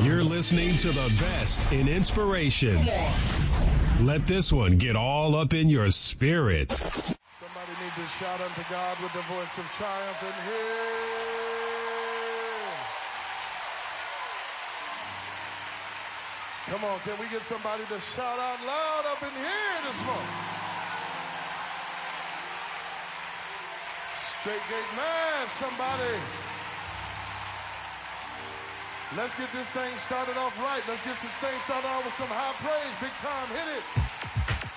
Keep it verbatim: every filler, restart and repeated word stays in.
You're listening to the best in inspiration. Let this one get all up in your spirit. Somebody needs to shout unto God with the voice of triumph in here. Come on, can we get somebody to shout out loud up in here this morning? Straight gate man, somebody. Let's get this thing started off right. Let's get this thing started off with some high praise. Big time, hit it.